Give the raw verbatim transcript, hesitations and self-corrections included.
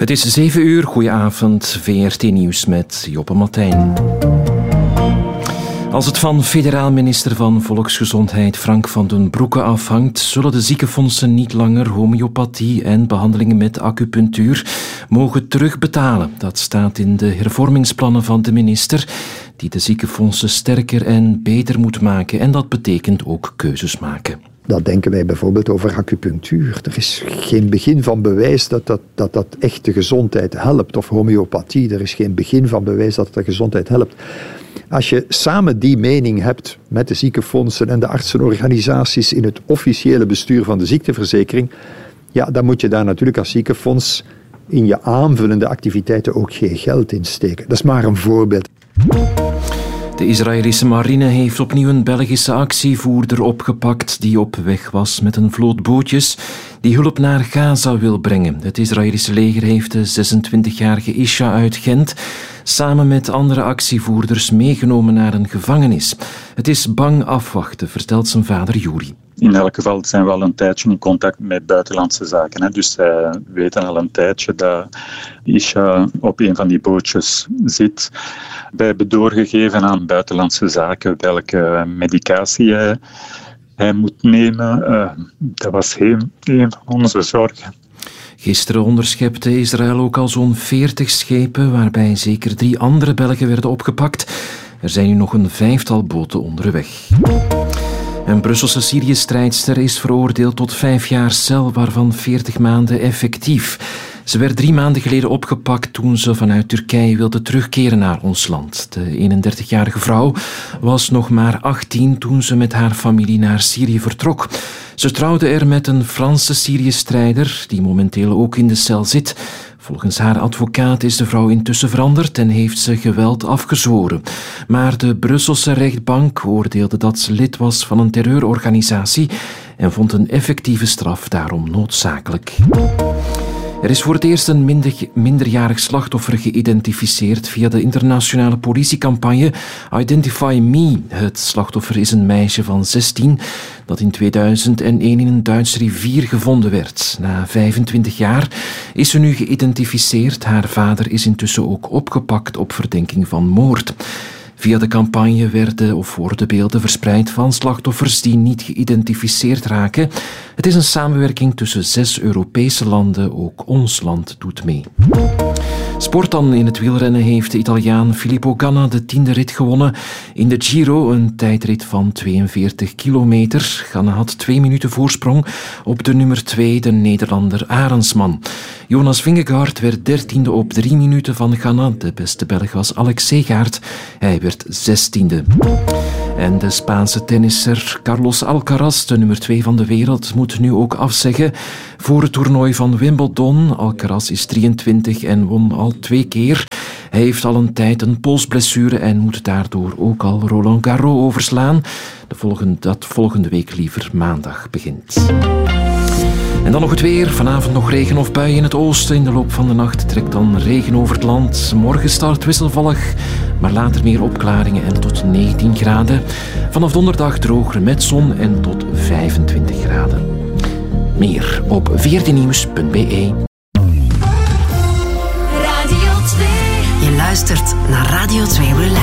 Het is zeven uur, goedenavond, V R T Nieuws met Joppe Martijn. Als het van federaal minister van Volksgezondheid Frank van den Broeke afhangt, zullen de ziekenfondsen niet langer homeopathie en behandelingen met acupunctuur mogen terugbetalen. Dat staat in de hervormingsplannen van de minister, die de ziekenfondsen sterker en beter moet maken. En dat betekent ook keuzes maken. Dat denken wij bijvoorbeeld over acupunctuur. Er is geen begin van bewijs dat dat, dat dat echt de gezondheid helpt. Of homeopathie, er is geen begin van bewijs dat het de gezondheid helpt. Als je samen die mening hebt met de ziekenfondsen en de artsenorganisaties in het officiële bestuur van de ziekteverzekering, ja, dan moet je daar natuurlijk als ziekenfonds in je aanvullende activiteiten ook geen geld in steken. Dat is maar een voorbeeld. De Israëlische marine heeft opnieuw een Belgische actievoerder opgepakt die op weg was met een vloot bootjes die hulp naar Gaza wil brengen. Het Israëlische leger heeft de zesentwintigjarige Isha uit Gent samen met andere actievoerders meegenomen naar een gevangenis. Het is bang afwachten, vertelt zijn vader Yuri. In elk geval zijn we al een tijdje in contact met buitenlandse zaken. Hè. Dus zij weten al een tijdje dat Isha op een van die bootjes zit. Wij hebben doorgegeven aan buitenlandse zaken welke medicatie hij, hij moet nemen. Uh, dat was een, een van onze zorgen. Gisteren onderschepte Israël ook al zo'n veertig schepen, waarbij zeker drie andere Belgen werden opgepakt. Er zijn nu nog een vijftal boten onderweg. Een Brusselse Syrië-strijdster is veroordeeld tot vijf jaar cel, waarvan veertig maanden effectief. Ze werd drie maanden geleden opgepakt toen ze vanuit Turkije wilde terugkeren naar ons land. De eenendertigjarige vrouw was nog maar achttien toen ze met haar familie naar Syrië vertrok. Ze trouwde er met een Franse Syrië-strijder, die momenteel ook in de cel zit. Volgens haar advocaat is de vrouw intussen veranderd en heeft ze geweld afgezworen. Maar de Brusselse rechtbank oordeelde dat ze lid was van een terreurorganisatie en vond een effectieve straf daarom noodzakelijk. Er is voor het eerst een minder, minderjarig slachtoffer geïdentificeerd via de internationale politiecampagne Identify Me. Het slachtoffer is een meisje van zestien dat in tweeduizend één in een Duitse rivier gevonden werd. Na vijfentwintig jaar is ze nu geïdentificeerd. Haar vader is intussen ook opgepakt op verdenking van moord. Via de campagne werden of worden beelden verspreid van slachtoffers die niet geïdentificeerd raken. Het is een samenwerking tussen zes Europese landen, ook ons land doet mee. Sport dan. In het wielrennen heeft de Italiaan Filippo Ganna de tiende rit gewonnen in de Giro, een tijdrit van tweeënveertig kilometer. Ganna had twee minuten voorsprong op de nummer twee, de Nederlander Arendsman. Jonas Vingegaard werd dertiende op drie minuten van Ganna. De beste Belg was Alex Segaert. Hij werd zestiende. En de Spaanse tennisser Carlos Alcaraz, de nummer twee van de wereld, moet nu ook afzeggen voor het toernooi van Wimbledon. Alcaraz is drieëntwintig en won al twee keer. Hij heeft al een tijd een polsblessure en moet daardoor ook al Roland Garros overslaan. De volgende, dat volgende week liever maandag begint. En dan nog het weer. Vanavond nog regen of buien in het oosten. In de loop van de nacht trekt dan regen over het land. Morgen start wisselvallig, maar later meer opklaringen en tot negentien graden. Vanaf donderdag droger met zon en tot vijfentwintig graden. Meer op v r t nieuws punt b e. Radio twee. Je luistert naar Radio twee Relax.